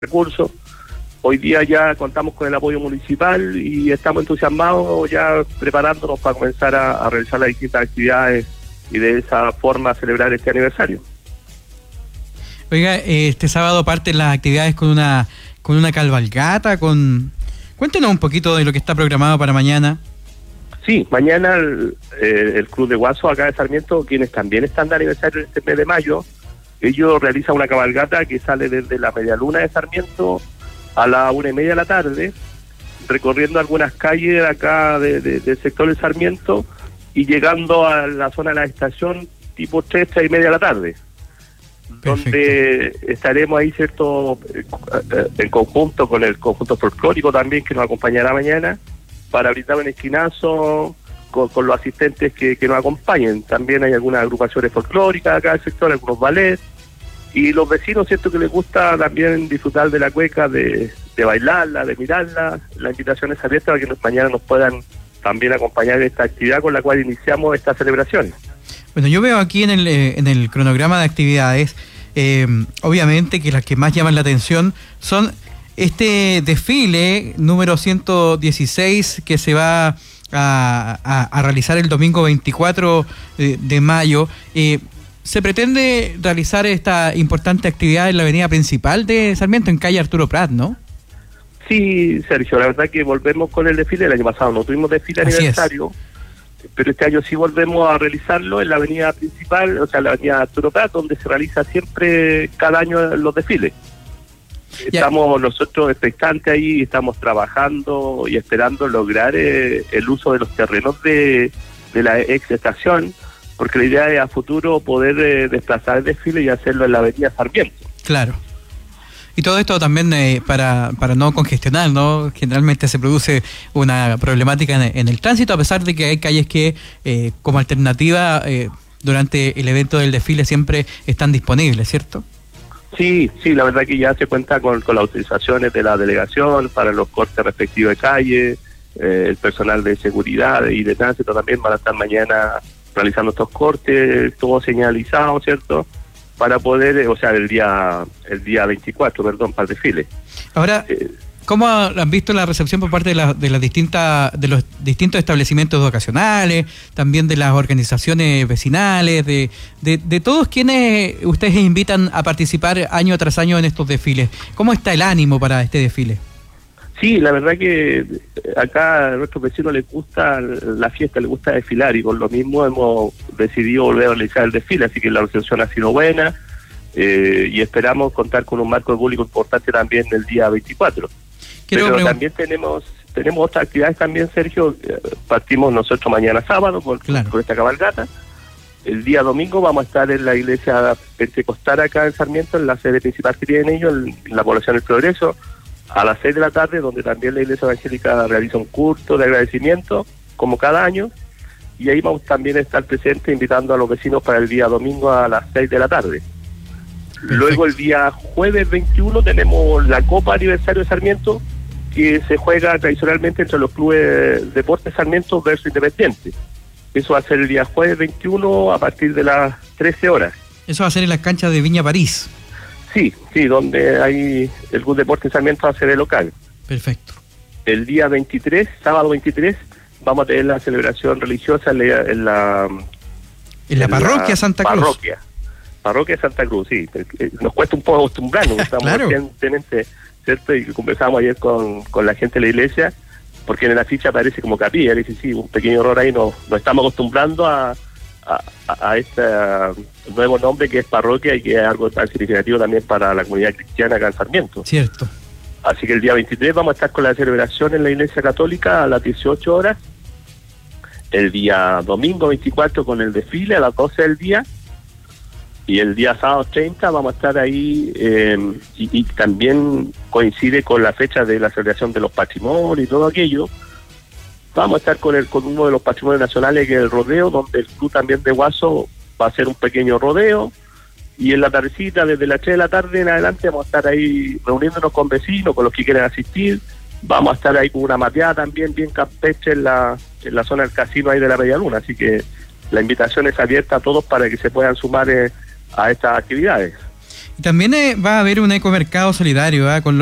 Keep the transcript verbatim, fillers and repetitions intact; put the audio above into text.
recursos. Hoy día ya contamos con el apoyo municipal y estamos entusiasmados ya preparándonos para comenzar a, a realizar las distintas actividades y de esa forma celebrar este aniversario. Oiga, este sábado parten las actividades con una con una cabalgata, con... Cuéntenos un poquito de lo que está programado para mañana. Sí, mañana el, eh, el Club de Guaso acá de Sarmiento, quienes también están de aniversario en este mes de mayo, ellos realizan una cabalgata que sale desde la Medialuna de Sarmiento a la una y media de la tarde, recorriendo algunas calles de acá de, de, del sector de Sarmiento y llegando a la zona de la estación tipo tres, tres y media de la tarde. Perfecto. Donde estaremos ahí, cierto, en conjunto con el conjunto folclórico también que nos acompañará mañana para brindar un esquinazo con, con los asistentes que, que nos acompañen. También hay algunas agrupaciones folclóricas acá del sector, algunos ballets, y los vecinos, cierto, que les gusta también disfrutar de la cueca, de, de bailarla, de mirarla. La invitación es abierta para que nos, mañana nos puedan también acompañar en esta actividad con la cual iniciamos esta celebración. Bueno, yo veo aquí en el, eh, en el cronograma de actividades, eh, obviamente que las que más llaman la atención son este desfile número ciento dieciséis que se va a, a, a realizar el domingo veinticuatro de, de mayo. Eh, ¿Se pretende realizar esta importante actividad en la avenida principal de Sarmiento, en calle Arturo Prat, no? Sí, Sergio, la verdad que volvemos con el desfile. El año pasado no tuvimos desfile Así aniversario, es. Pero este año sí volvemos a realizarlo en la avenida principal, o sea, la avenida Arturo Prat, donde se realiza siempre cada año los desfiles. Ya. Estamos nosotros expectantes ahí, estamos trabajando y esperando lograr eh, el uso de los terrenos de, de la ex estación, porque la idea es a futuro poder eh, desplazar el desfile y hacerlo en la avenida Sarmiento. Claro. Y todo esto también eh, para, para no congestionar, ¿no? Generalmente se produce una problemática en, en el tránsito, a pesar de que hay calles que eh, como alternativa eh, durante el evento del desfile siempre están disponibles, ¿cierto? Sí, sí, la verdad que ya se cuenta con, con las autorizaciones de la delegación para los cortes respectivos de calle, eh, el personal de seguridad y de tránsito también van a estar mañana realizando estos cortes, todo señalizado, ¿cierto?, para poder, o sea, el día el día veinticuatro, perdón, para el desfile. Ahora, eh, ¿cómo han visto la recepción por parte de, la, de las distintas de los distintos establecimientos educacionales, también de las organizaciones vecinales, de, de, de todos quienes ustedes invitan a participar año tras año en estos desfiles? ¿Cómo está el ánimo para este desfile? Sí, la verdad que acá a nuestros vecinos les gusta la fiesta, les gusta desfilar y por lo mismo hemos decidido volver a realizar el desfile, así que la recepción ha sido buena eh, y esperamos contar con un marco de público importante también el día veinticuatro. Quiero Pero también tenemos tenemos otras actividades también, Sergio. Partimos nosotros mañana sábado con, claro. con esta cabalgata. El día domingo vamos a estar en la iglesia pentecostal acá en Sarmiento, en la sede principal que tienen ellos, en la población del Progreso, a las seis de la tarde, donde también la Iglesia Evangélica realiza un culto de agradecimiento, como cada año, y ahí vamos también a estar presentes invitando a los vecinos para el día domingo a las seis de la tarde. Perfecto. Luego el día jueves veintiuno tenemos la Copa Aniversario de Sarmiento, que se juega tradicionalmente entre los clubes Deportes Sarmiento versus Independiente. Eso va a ser el día jueves veintiuno a partir de las trece horas. Eso va a ser en las canchas de Viña París. Sí, sí, donde hay el Club Deportes Sarmiento va a ser el local. Perfecto. El día veintitrés, sábado veintitrés, vamos a tener la celebración religiosa en la... En la, en la en parroquia la Santa Cruz. Parroquia, parroquia Santa Cruz, sí. Nos cuesta un poco acostumbrarnos, estamos claro. recientemente, ¿cierto? Y conversamos ayer con, con la gente de la iglesia, porque en la ficha aparece como capilla, le dice, sí, un pequeño error ahí, nos, nos estamos acostumbrando a... A, a este nuevo nombre que es parroquia y que es algo tan significativo también para la comunidad cristiana acá en Sarmiento. Cierto. Así que el día veintitrés vamos a estar con la celebración en la Iglesia Católica a las dieciocho horas. El día domingo veinticuatro con el desfile a las doce del día. Y el día sábado treinta vamos a estar ahí eh, y, y también coincide con la fecha de la celebración de los patrimonios y todo aquello. Vamos a estar con el con uno de los patrimonios nacionales, que es el rodeo, donde el club también de Guaso va a hacer un pequeño rodeo, y en la tardecita, desde las tres de la tarde en adelante, vamos a estar ahí reuniéndonos con vecinos, con los que quieren asistir. Vamos a estar ahí con una mateada también bien campestre en la, en la zona del casino ahí de la Medialuna, así que la invitación es abierta a todos para que se puedan sumar eh, a estas actividades. Y también eh, va a haber un ecomercado solidario ¿eh? con los